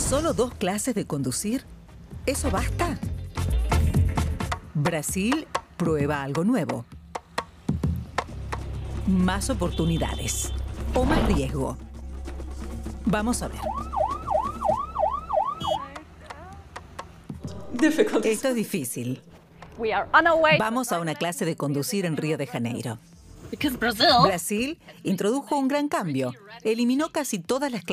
¿Solo 2 clases de conducir? ¿Eso basta? Brasil prueba algo nuevo. Más oportunidades o más riesgo. Vamos a ver. Esto es difícil. Vamos a una clase de conducir en Río de Janeiro. Brasil introdujo un gran cambio. Eliminó casi todas las clases